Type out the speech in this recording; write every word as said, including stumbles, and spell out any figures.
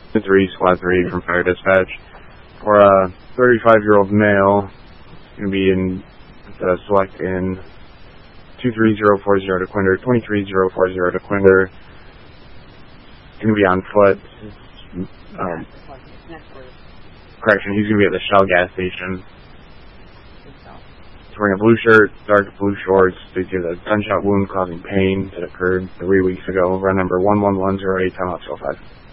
three, Squad three from Fire Dispatch. For a thirty-five-year-old male, going to be in the select in two three zero four zero to Quinder, twenty-three zero four zero to Quinder. Going to be on foot. Um, correction, he's going to be at the Shell gas station. He's wearing a blue shirt, dark blue shorts. They see the gunshot wound causing pain that occurred three weeks ago. Run number one one one zero eight, time out, five.